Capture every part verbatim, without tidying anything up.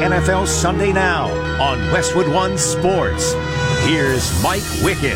N F L Sunday Now on Westwood One Sports. Here's Mike Wickett.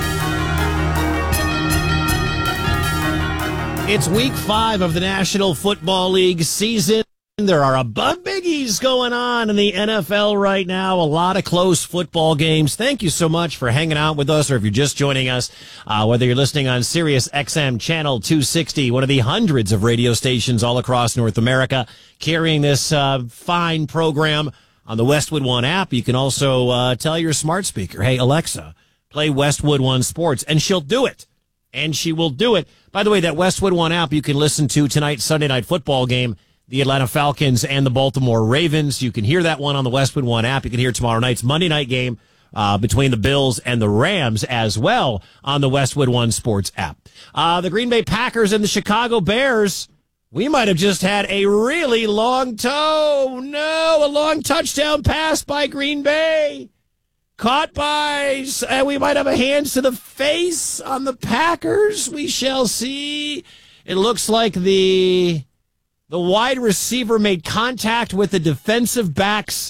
It's week five of the National Football League season. There are a bunch of biggies going on in the N F L right now. A lot of close football games. Thank you so much for hanging out with us, or if you're just joining us, uh, whether you're listening on Sirius X M Channel two sixty, one of the hundreds of radio stations all across North America carrying this uh, fine program on the Westwood One app. You can also uh, tell your smart speaker, hey, Alexa, play Westwood One Sports, and she'll do it. And she will do it. By the way, that Westwood One app you can listen to tonight's Sunday night football game, the Atlanta Falcons and the Baltimore Ravens. You can hear that one on the Westwood One app. You can hear tomorrow night's Monday night game uh, between the Bills and the Rams as well on the Westwood One Sports app. Uh, the Green Bay Packers and the Chicago Bears, we might have just had a really long toe. No, a long touchdown pass by Green Bay. Caught by, uh, we might have a hands to the face on the Packers. We shall see. It looks like the the wide receiver made contact with the defensive back's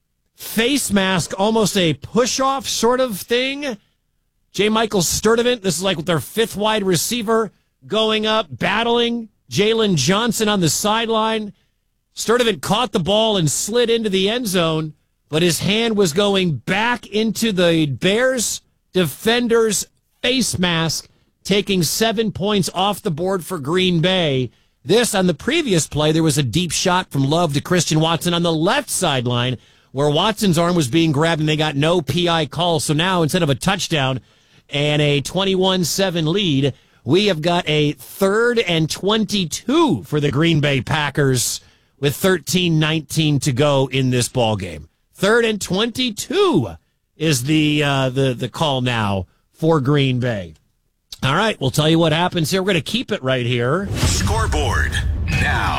face mask, almost a push-off sort of thing. J. Michael Sturdivant, this is like their fifth wide receiver going up, battling Jalen Johnson on the sideline. Sturdivant caught the ball and slid into the end zone, but his hand was going back into the Bears defender's face mask, taking seven points off the board for Green Bay. This, on the previous play, there was a deep shot from Love to Christian Watson on the left sideline where Watson's arm was being grabbed and they got no P I call. So now, instead of a touchdown and a twenty-one seven lead, we have got a third and twenty-two for the Green Bay Packers with thirteen nineteen to go in this ball game. Third and twenty-two is the uh, the the call now for Green Bay. All right, we'll tell you what happens here. We're going to keep it right here. Scoreboard now.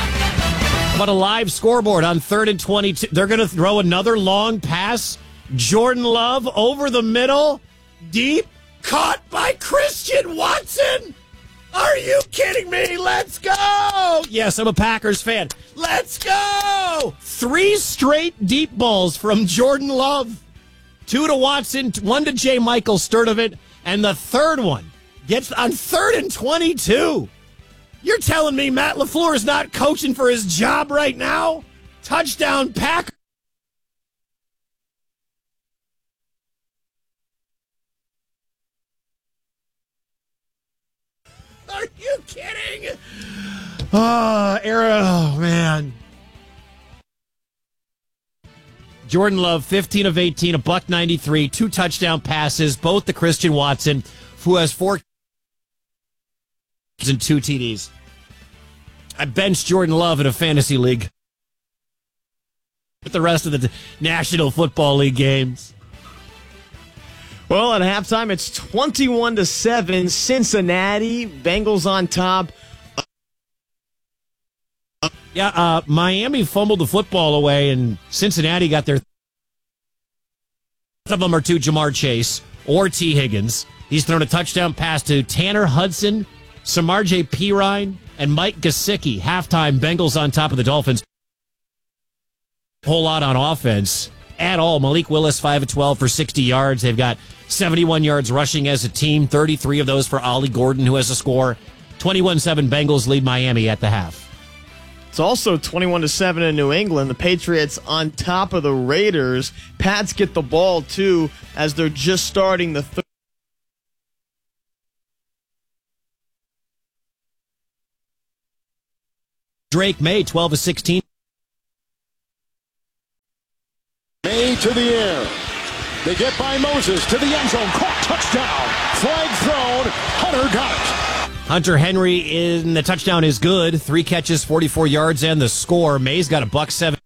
How about a live scoreboard on third and twenty-two? They're going to throw another long pass. Jordan Love over the middle, deep, caught by Christian Watson. Are you kidding me? Let's go! Yes, I'm a Packers fan. Let's go! Three straight deep balls from Jordan Love. Two to Watson, one to J. Michael Sturdivant, and the third one gets on third and twenty-two. You're telling me Matt LaFleur is not coaching for his job right now? Touchdown Packers. Are you kidding? Oh, era, oh, man. Jordan Love, fifteen of eighteen, a buck ninety-three, two touchdown passes, both to Christian Watson, who has four and two T Ds. I benched Jordan Love in a fantasy league with the rest of the National Football League games. Well, at halftime, it's twenty-one to seven. Cincinnati, Bengals on top. Yeah, uh, Miami fumbled the football away, and Cincinnati got their. Some of them are to Jamar Chase or T. Higgins. He's thrown a touchdown pass to Tanner Hudson, Samarje Perine, and Mike Gesicki. Halftime, Bengals on top of the Dolphins. Whole lot on offense at all. Malik Willis, five of twelve for sixty yards. They've got seventy-one yards rushing as a team, thirty-three of those for Ollie Gordon, who has a score. twenty-one seven Bengals lead Miami at the half. It's also twenty-one to seven in New England. The Patriots on top of the Raiders. Pats get the ball, too, as they're just starting the third. Drake May, twelve of sixteen. May to the air. They get by Moses to the end zone. Caught, touchdown. Flag thrown. Hunter got it. Hunter Henry in the touchdown is good. Three catches, forty-four yards, and the score. May's got a buck seven.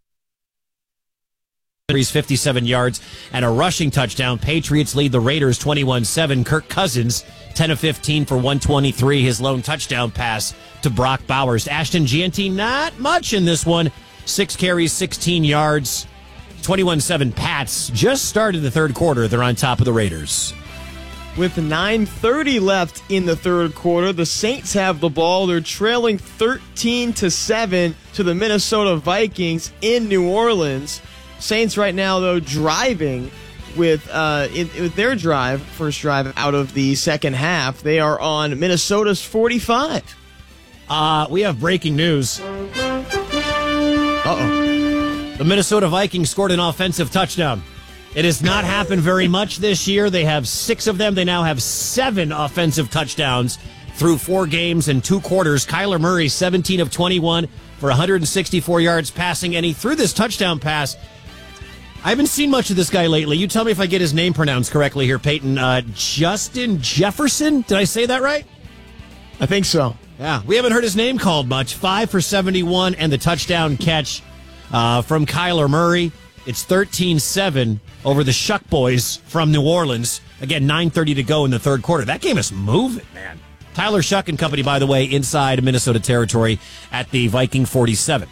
He's fifty-seven yards and a rushing touchdown. Patriots lead the Raiders twenty-one seven. Kirk Cousins, ten of fifteen for one twenty-three. His lone touchdown pass to Brock Bowers. Ashton Gianti, not much in this one. Six carries, sixteen yards. twenty-one seven Pats just started the third quarter. They're on top of the Raiders. with nine thirty left in the third quarter. The Saints have the ball. They're trailing thirteen to seven to the Minnesota Vikings in New Orleans. Saints right now, though, driving with uh, in, with their drive, first drive out of the second half. They are on Minnesota's forty-five. Uh, we have breaking news. Uh-oh. The Minnesota Vikings scored an offensive touchdown. It has not happened very much this year. They have six of them. They now have seven offensive touchdowns through four games and two quarters. Kyler Murray, seventeen of twenty-one for one hundred sixty-four yards passing, and he threw this touchdown pass. I haven't seen much of this guy lately. You tell me if I get his name pronounced correctly here, Peyton. Uh, Justin Jefferson? Did I say that right? I think so. Yeah, we haven't heard his name called much. Five for seventy-one and the touchdown catch uh, from Kyler Murray. It's thirteen seven over the Shuck Boys from New Orleans. Again, nine thirty to go in the third quarter. That game is moving, man. Tyler Shuck and company, by the way, inside Minnesota territory at the Viking forty-seven.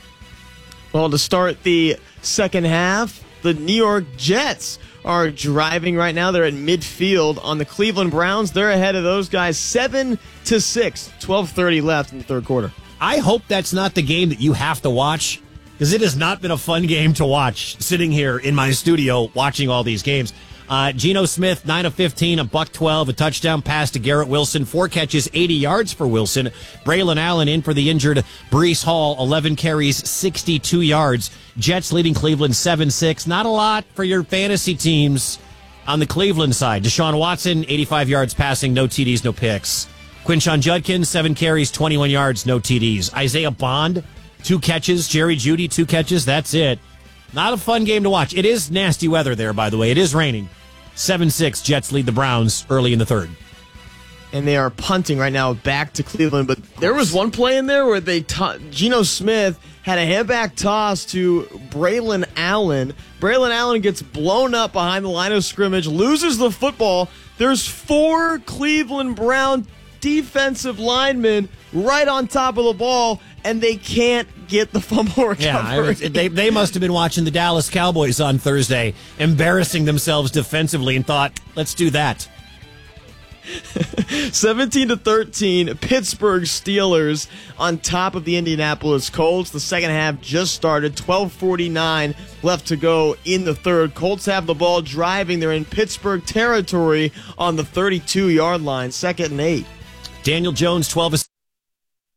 Well, to start the second half, the New York Jets are driving right now. They're at midfield on the Cleveland Browns. They're ahead of those guys seven to six. twelve thirty left in the third quarter. I hope that's not the game that you have to watch, because it has not been a fun game to watch sitting here in my studio watching all these games. Uh, Geno Smith, nine of fifteen, a buck twelve, a touchdown pass to Garrett Wilson, four catches, eighty yards for Wilson. Braylon Allen in for the injured Breece Hall, eleven carries, sixty-two yards. Jets leading Cleveland seven six. Not a lot for your fantasy teams on the Cleveland side. Deshaun Watson, eighty-five yards passing, no T Ds, no picks. Quinshon Judkins, seven carries, twenty-one yards, no T Ds. Isaiah Bond, two catches. Jerry Jeudy, two catches. That's it. Not a fun game to watch. It is nasty weather there, by the way. It is raining. seven six, Jets lead the Browns early in the third. And they are punting right now back to Cleveland. But there was one play in there where they t- Geno Smith had a handback toss to Braylon Allen. Braylon Allen gets blown up behind the line of scrimmage, loses the football. There's four Cleveland Brown defensive linemen right on top of the ball, and they can't get the fumble recovery. Yeah, they, they must have been watching the Dallas Cowboys on Thursday, embarrassing themselves defensively, and thought, let's do that. seventeen to thirteen, Pittsburgh Steelers on top of the Indianapolis Colts. The second half just started, twelve forty-nine left to go in the third. Colts have the ball driving. They're in Pittsburgh territory on the thirty-two-yard line, second and eight. Daniel Jones, twelve of